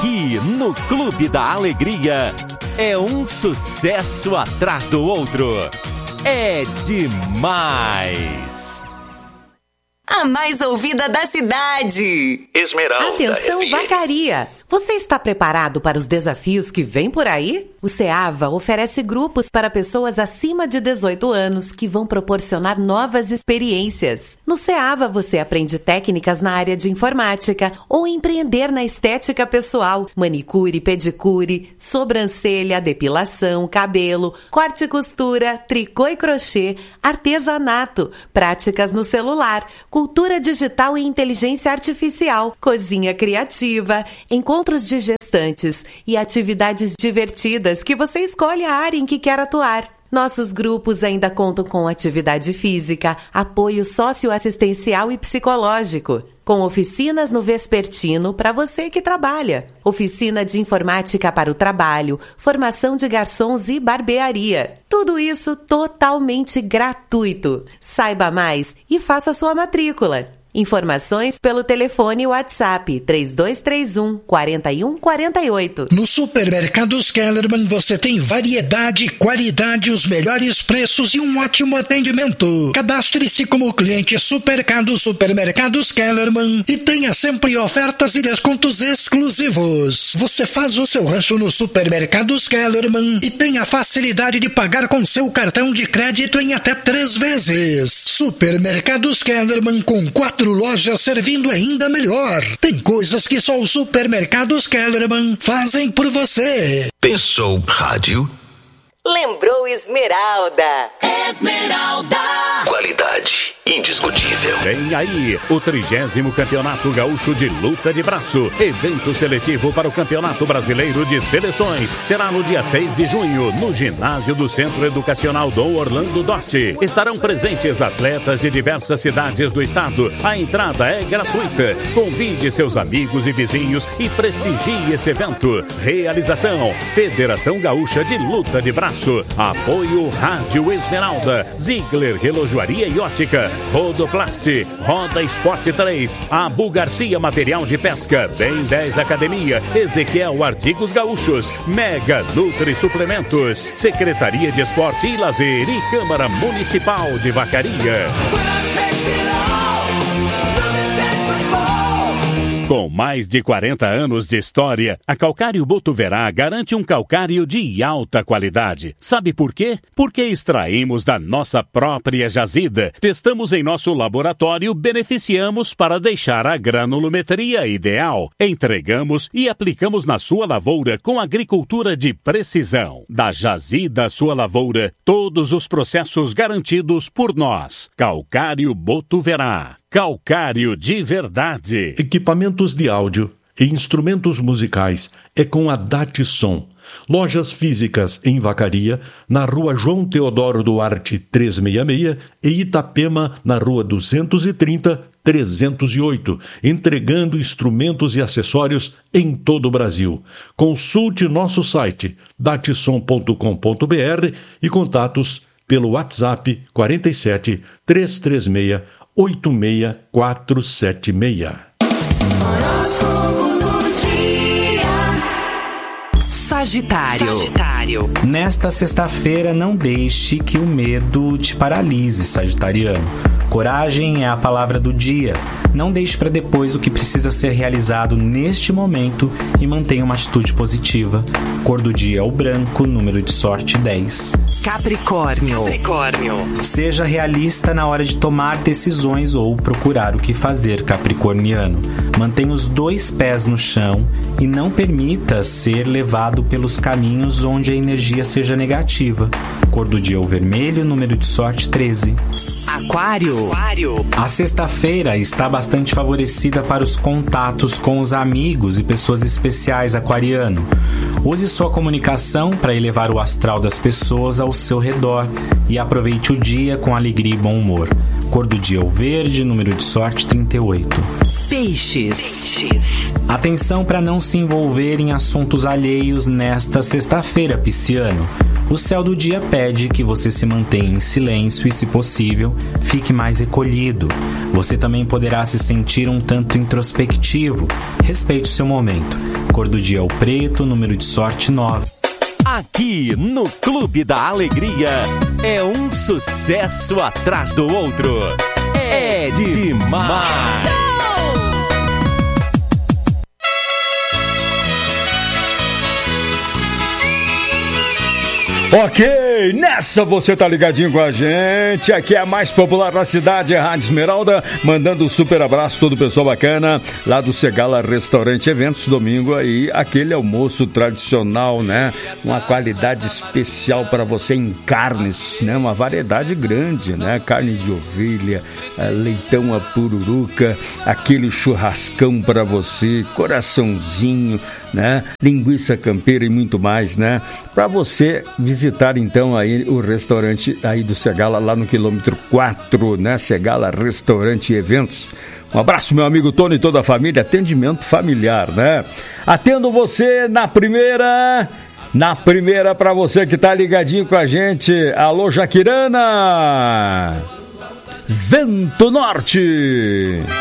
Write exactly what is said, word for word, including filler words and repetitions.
aqui no Clube da Alegria é um sucesso atrás do outro. É demais! A mais ouvida da cidade. Esmeralda. Atenção, F M. Vacaria! Você está preparado para os desafios que vêm por aí? O SEAVA oferece grupos para pessoas acima de dezoito anos que vão proporcionar novas experiências. No SEAVA você aprende técnicas na área de informática ou empreender na estética pessoal, manicure, pedicure, sobrancelha, depilação, cabelo, corte e costura, tricô e crochê, artesanato, práticas no celular, cultura digital e inteligência artificial, cozinha criativa, encontros de gestantes e atividades divertidas que você escolhe a área em que quer atuar. Nossos grupos ainda contam com atividade física, apoio socioassistencial e psicológico, com oficinas no vespertino para você que trabalha, oficina de informática para o trabalho, formação de garçons e barbearia. Tudo isso totalmente gratuito. Saiba mais e faça sua matrícula. Informações pelo telefone WhatsApp três dois três um, quatro um quatro oito. No Supermercados Kellerman você tem variedade, qualidade, os melhores preços e um ótimo atendimento. Cadastre-se como cliente Supercado Supermercados Kellerman e tenha sempre ofertas e descontos exclusivos. Você faz o seu rancho no Supermercados Kellerman e tem a facilidade de pagar com seu cartão de crédito em até três vezes. Supermercados Kellerman com quatro lojas servindo ainda melhor. Tem coisas que só os Supermercados Kellerman fazem por você. Pensou rádio? Lembrou Esmeralda. Esmeralda. Qualidade indiscutível. Vem aí o trigésimo Campeonato Gaúcho de Luta de Braço. Evento seletivo para o Campeonato Brasileiro de Seleções. Será no dia seis de junho, no ginásio do Centro Educacional Dom Orlando Dosti. Estarão presentes atletas de diversas cidades do estado. A entrada é gratuita. Convide seus amigos e vizinhos e prestigie esse evento. Realização: Federação Gaúcha de Luta de Braço. Apoio Rádio Esmeralda, Ziegler Relojoaria e Ótica, Rodoplast, Roda Esporte três, Abu Garcia Material de Pesca, Bem dez Academia, Ezequiel Artigos Gaúchos, Mega Nutri Suplementos, Secretaria de Esporte e Lazer e Câmara Municipal de Vacaria. Com mais de quarenta anos de história, a Calcário Botuverá garante um calcário de alta qualidade. Sabe por quê? Porque extraímos da nossa própria jazida, testamos em nosso laboratório, beneficiamos para deixar a granulometria ideal. Entregamos e aplicamos na sua lavoura com agricultura de precisão. Da jazida à sua lavoura, todos os processos garantidos por nós. Calcário Botuverá. Calcário de verdade. Equipamentos de áudio e instrumentos musicais é com a Datsun. Lojas físicas em Vacaria, na rua João Teodoro Duarte trezentos e sessenta e seis e Itapema, na rua duzentos e trinta, trezentos e oito, entregando instrumentos e acessórios em todo o Brasil. Consulte nosso site datsun ponto com ponto b r e contatos pelo WhatsApp quarenta e sete, trezentos e trinta e seis, oito seis quatro sete seis. Horóscopo do dia. Sagitário. Sagitário. Nesta sexta-feira, não deixe que o medo te paralise, sagitariano. Coragem é a palavra do dia. Não deixe para depois o que precisa ser realizado neste momento e mantenha uma atitude positiva. Cor do dia é o branco, número de sorte dez. Capricórnio. Capricórnio. Seja realista na hora de tomar decisões ou procurar o que fazer, capricorniano. Mantenha os dois pés no chão e não permita ser levado pelos caminhos onde a energia seja negativa. Cor do dia é o vermelho, número de sorte treze. Aquário. Aquário. A sexta-feira está bastante favorecida para os contatos com os amigos e pessoas especiais, aquariano. Use sua comunicação para elevar o astral das pessoas ao seu redor e aproveite o dia com alegria e bom humor. Cor do dia é o verde, número de sorte trinta e oito. Peixes. Peixes. Atenção para não se envolver em assuntos alheios nesta sexta-feira, pisciano. O céu do dia pede que você se mantenha em silêncio e, se possível, fique mais recolhido. Você também poderá se sentir um tanto introspectivo. Respeite o seu momento. Cor do dia é o preto, número de sorte nove. Aqui no Clube da Alegria é um sucesso atrás do outro. É demais! Ok, nessa você tá ligadinho com a gente. Aqui é a mais popular da cidade, a Rádio Esmeralda, mandando um super abraço todo o pessoal bacana lá do Segala Restaurante Eventos. Domingo aí, aquele almoço tradicional, né? Uma qualidade especial para você em carnes, né? Uma variedade grande, né? Carne de ovelha, leitão a pururuca, aquele churrascão para você, coraçãozinho, né? Linguiça campeira e muito mais, né? Para você visitar então aí o restaurante aí do Segala, lá no quilômetro quatro, né? Segala Restaurante e Eventos. Um abraço, meu amigo Tony e toda a família. Atendimento familiar, né? Atendo você na primeira... Na primeira para você que tá ligadinho com a gente. Alô, Jaquirana! Vento Norte!